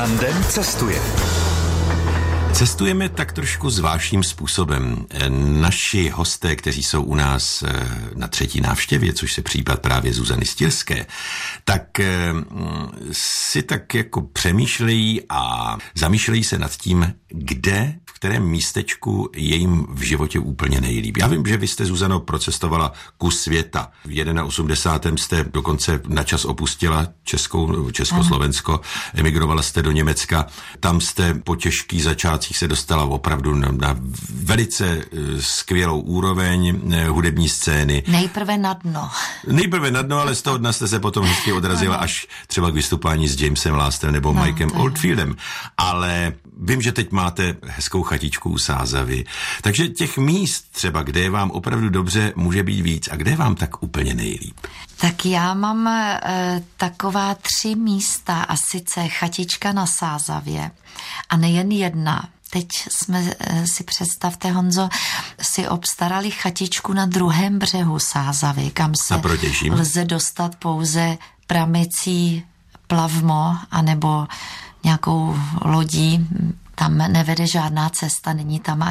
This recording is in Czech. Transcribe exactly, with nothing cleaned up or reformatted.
Tandem cestuje. Cestujeme tak trošku zvláštním způsobem. Naši hosté, kteří jsou u nás na třetí návštěvě, což se případ právě Zuzany Stírské, tak si tak jako přemýšlejí a zamýšlejí se nad tím, kde, v kterém místečku je jim v životě úplně nejlíp. Já vím, že vy jste, Zuzano, procestovala kus světa. V osmdesátém prvním jste dokonce na čas opustila Českou, Československo, emigrovala jste do Německa. Tam jste po těžkých začátcích se dostala opravdu na, na velice skvělou úroveň hudební scény. Nejprve na dno. Nejprve na dno, ale z toho dna jste se potom hezky odrazila až třeba k vystupování s Jamesem Lastem nebo no, Mikem Oldfieldem. Ale vím, že teď máte hezkou chatičku u Sázavy. Takže těch míst třeba, kde je vám opravdu dobře, může být víc. A kde je vám tak úplně nejlíp? Tak já mám e, taková tři místa, a sice chatička na Sázavě. A nejen jedna. Teď jsme e, si, představte, Honzo, si obstarali chatičku na druhém břehu Sázavy, kam se lze dostat pouze pramicí plavmo anebo nějakou lodí. Tam nevede žádná cesta, není tam